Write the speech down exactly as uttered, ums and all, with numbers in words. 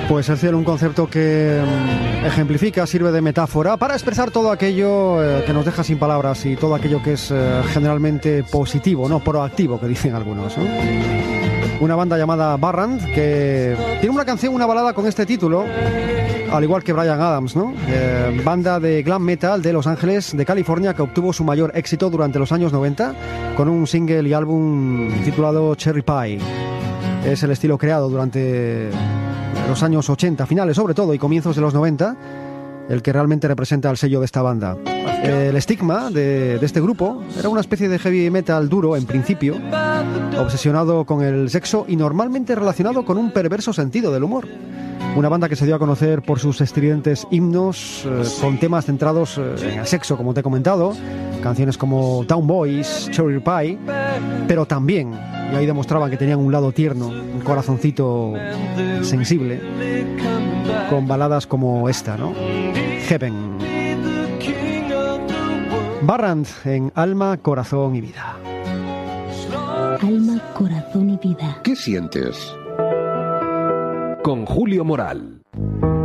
Pues el cielo, un concepto que mm, ejemplifica, sirve de metáfora para expresar todo aquello eh, que nos deja sin palabras y todo aquello que es eh, generalmente positivo, no proactivo, que dicen algunos, ¿no? Una banda llamada Barrand que tiene una canción, una balada con este título, al igual que Bryan Adams, ¿no? Eh, banda de glam metal de Los Ángeles, de California, que obtuvo su mayor éxito durante los años noventa con un single y álbum titulado Cherry Pie. Es el estilo creado durante los años ochenta, finales sobre todo, y comienzos de los noventa, el que realmente representa el sello de esta banda. El estigma de, de este grupo era una especie de heavy metal duro en principio, obsesionado con el sexo y normalmente relacionado con un perverso sentido del humor. Una banda que se dio a conocer por sus estridentes himnos eh, con temas centrados eh, en el sexo, como te he comentado, canciones como Down Boys, Cherry Pie, pero también, y ahí demostraban que tenían un lado tierno, un corazoncito sensible, con baladas como esta, ¿no? Heaven. Barrand en Alma, Corazón y Vida. Alma, corazón y vida. ¿Qué sientes? Con Julio Moral.